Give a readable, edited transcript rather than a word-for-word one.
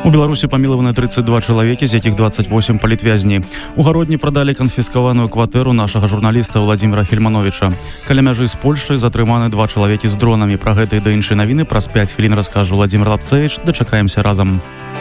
У Беларусі памілаваны 32 чалавекі, з якіх 28 палітвязні. У Гародні прадалі канфіскаваную кватэру нашага журналіста Владзіміра Хельмановича. Каля мяжы з Польшчай затрыманы 2 чалавекі з дронамі. Пра гэта і да іншай навіны праз 5 хвілін раскажа Владзімір Лапцевіч. Дачакаемся разам.